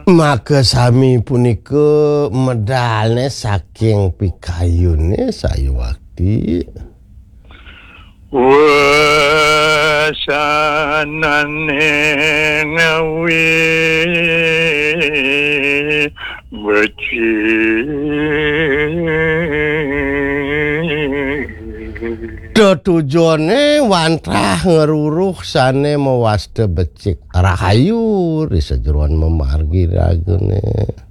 Maka sami punika medalne saking pikayune sayuwakti. Wasanane ngawi beci Tujuane wantrah ngeruruh sane mewaste becik rahayu di sejeruan memargi ragune.